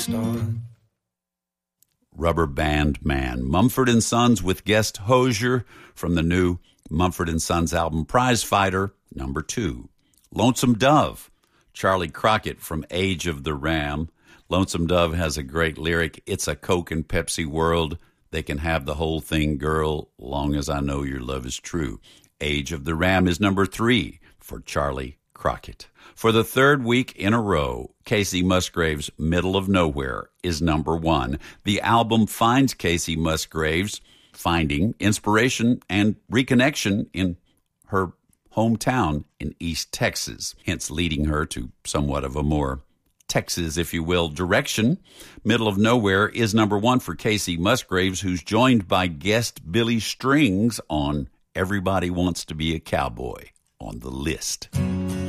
start. Rubber Band Man. Mumford & Sons with guest Hozier from the new Mumford & Sons album Prize Fighter, number 2. Lonesome Dove. Charlie Crockett from Age of the Ram. Lonesome Dove has a great lyric. It's a Coke and Pepsi world. They can have the whole thing, girl, long as I know your love is true. Age of the Ram is number 3 for Charlie Crockett. For the third week in a row, Kacey Musgraves' Middle of Nowhere is number 1. The album finds Kacey Musgraves finding inspiration and reconnection in her hometown in East Texas, hence leading her to somewhat of a more Texas, if you will, direction. Middle of Nowhere is number 1 for Kacey Musgraves, who's joined by guest Billy Strings on Everybody Wants to Be a Cowboy on the list.